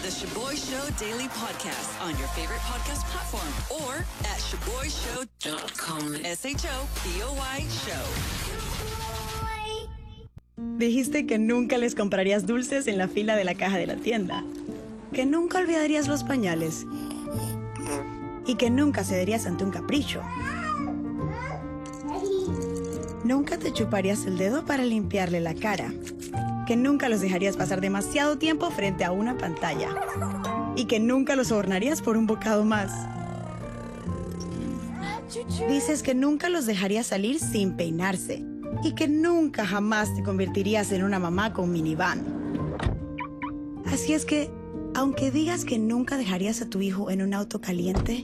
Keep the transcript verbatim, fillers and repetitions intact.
the Shaboy Show Daily Podcast on your favorite podcast platform or at shaboy show dot com. S H O B O Y Show. Dijiste que nunca les comprarías dulces en la fila de la caja de la tienda, que nunca olvidarías los pañales y que nunca cederías ante un capricho. Nunca te chuparías el dedo para limpiarle la cara, que nunca los dejarías pasar demasiado tiempo frente a una pantalla y que nunca los sobornarías por un bocado más. Dices que nunca los dejarías salir sin peinarse y que nunca jamás te convertirías en una mamá con minivan. Así es que, aunque digas que nunca dejarías a tu hijo en un auto caliente,